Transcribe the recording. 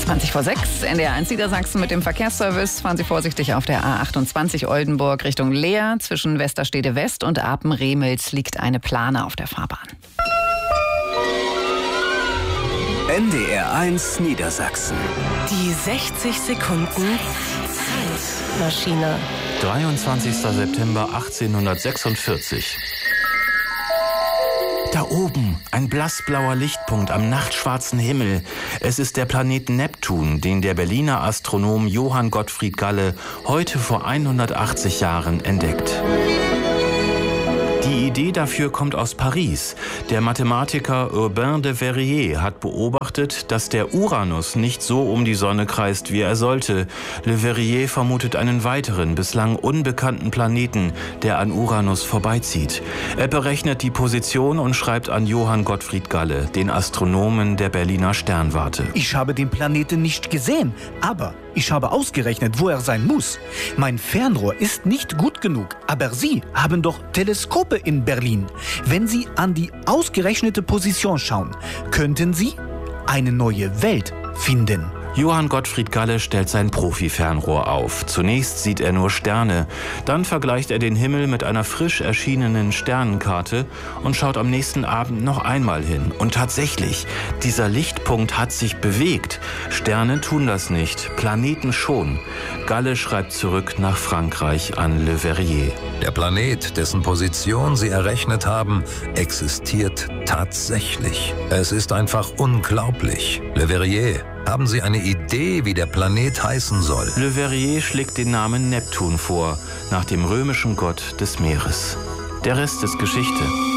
20:06, NDR1 Niedersachsen mit dem Verkehrsservice. Fahren Sie vorsichtig auf der A28 Oldenburg Richtung Leer. Zwischen Westerstede West und Apen-Remels liegt eine Plane auf der Fahrbahn. NDR1 Niedersachsen. Die 60 Sekunden Zeitmaschine. 23. September 1846. Da oben, ein blassblauer Lichtpunkt am nachtschwarzen Himmel. Es ist der Planet Neptun, den der Berliner Astronom Johann Gottfried Galle heute vor 180 Jahren entdeckt. Die Idee dafür kommt aus Paris. Der Mathematiker Urbain de Verrier hat beobachtet, dass der Uranus nicht so um die Sonne kreist, wie er sollte. Le Verrier vermutet einen weiteren, bislang unbekannten Planeten, der an Uranus vorbeizieht. Er berechnet die Position und schreibt an Johann Gottfried Galle, den Astronomen der Berliner Sternwarte. Ich habe den Planeten nicht gesehen, aber ich habe ausgerechnet, wo er sein muss. Mein Fernrohr ist nicht gut genug, aber Sie haben doch Teleskope in Berlin. Wenn Sie an die ausgerechnete Position schauen, könnten Sie eine neue Welt finden. Johann Gottfried Galle stellt sein Profi-Fernrohr auf. Zunächst sieht er nur Sterne. Dann vergleicht er den Himmel mit einer frisch erschienenen Sternenkarte und schaut am nächsten Abend noch einmal hin. Und tatsächlich, dieser Lichtpunkt hat sich bewegt. Sterne tun das nicht, Planeten schon. Galle schreibt zurück nach Frankreich an Le Verrier. Der Planet, dessen Position Sie errechnet haben, existiert tatsächlich. Es ist einfach unglaublich. Le Verrier, haben Sie eine Idee, wie der Planet heißen soll? Le Verrier schlägt den Namen Neptun vor, nach dem römischen Gott des Meeres. Der Rest ist Geschichte.